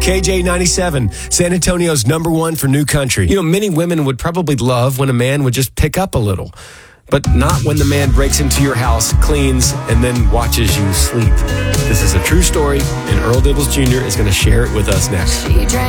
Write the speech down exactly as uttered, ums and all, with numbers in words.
K J ninety-seven, San Antonio's number one for new country. You know, many women would probably love when a man would just pick up a little, but not when the man breaks into your house, cleans, and then watches you sleep. This is a true story, and Earl Dibbles Junior is going to share it with us next. She drank